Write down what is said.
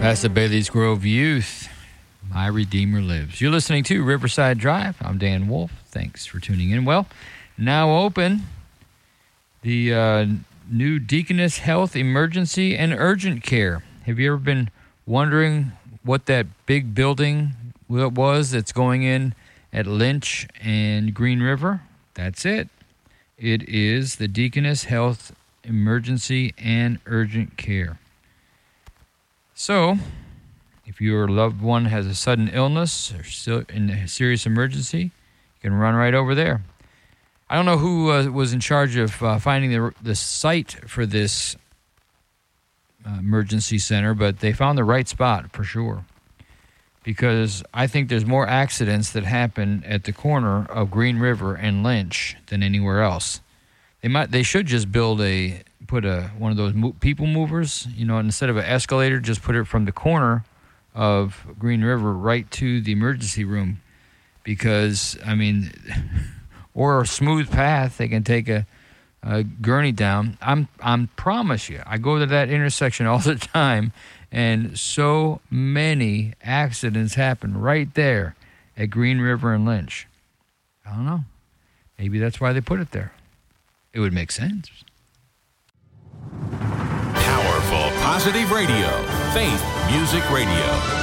That's the Bailey's Grove Youth. My Redeemer Lives. You're listening to Riverside Drive. I'm Dan Wolf. Thanks for tuning in. Well, now open the new Deaconess Health Emergency and Urgent Care. Have you ever been wondering what that big building was that's going in at Lynch and Green River? That's it. It is the Deaconess Health Emergency and Urgent Care. So, if your loved one has a sudden illness or still in a serious emergency, you can run right over there. I don't know who was in charge of finding the site for this emergency center, but they found the right spot for sure. Because I think there's more accidents that happen at the corner of Green River and Lynch than anywhere else. They should just put one of those people movers, instead of an escalator, just put it from the corner of Green River right to the emergency room, because or a smooth path they can take a gurney down. I'm promise you, I go to that intersection all the time, and so many accidents happen right there at Green River and Lynch. I don't know. Maybe that's why they put it there. It would make sense. Powerful, positive radio. Faith Music Radio.